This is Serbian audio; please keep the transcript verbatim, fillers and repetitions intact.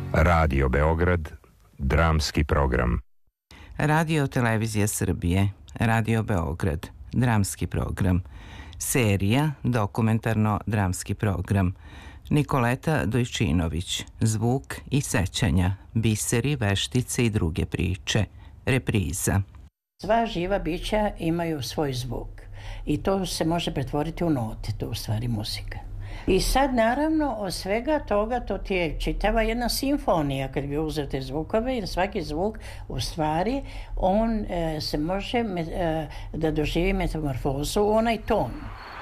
Radio Beograd, dramski program. Radio Televizija Srbije, Radio Beograd, dramski program. Serija, dokumentarno-dramski program. Nikoleta Dojčinović, zvuk i sećanja, biseri, veštice i druge priče. Repriza. Sva živa bića imaju svoj zvuk i to se može pretvoriti u note, to je u stvari muzika. I sad naravno od svega toga to ti je čitava jedna simfonija kad bi uzeo te zvukove, jer svaki zvuk u stvari on e, se može me, e, da doživi metamorfozu u onaj ton.